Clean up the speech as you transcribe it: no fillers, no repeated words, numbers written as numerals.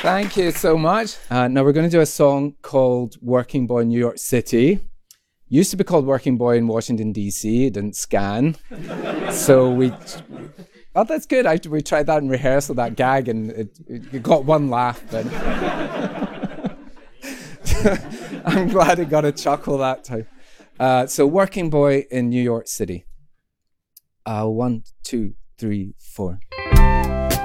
Thank you so much. Now we're going to do a song called Working Boy in New York City. Used to be called Working Boy in Washington, D.C. It didn't scan. So oh, that's good. We tried that in rehearsal, that gag, and it got one laugh. But I'm glad it got a chuckle that time. So Working Boy in New York City. 1, 2, 3, 4.